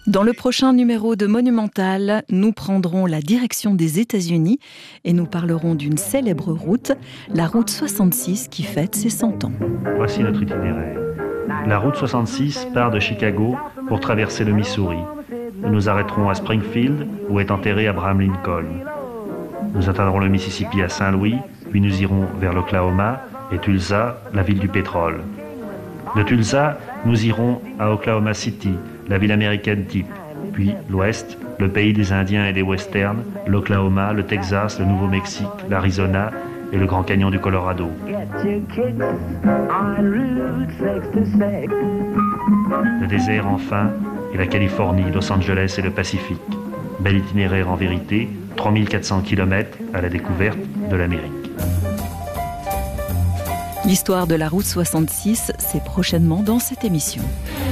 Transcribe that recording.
Dans le prochain numéro de Monumental, nous prendrons la direction des États-Unis et nous parlerons d'une célèbre route, la route 66 qui fête ses 100 ans. Voici notre itinéraire. La route 66 part de Chicago pour traverser le Missouri. Nous nous arrêterons à Springfield où est enterré Abraham Lincoln. Nous atteindrons le Mississippi à Saint-Louis, puis nous irons vers l'Oklahoma et Tulsa, la ville du pétrole. De Tulsa, nous irons à Oklahoma City, la ville américaine type, puis l'Ouest, le pays des Indiens et des Westerns, l'Oklahoma, le Texas, le Nouveau-Mexique, l'Arizona et le Grand Canyon du Colorado. Le désert enfin, et la Californie, Los Angeles et le Pacifique. Bel itinéraire en vérité, 3400 km à la découverte de l'Amérique. L'histoire de la route 66, c'est prochainement dans cette émission.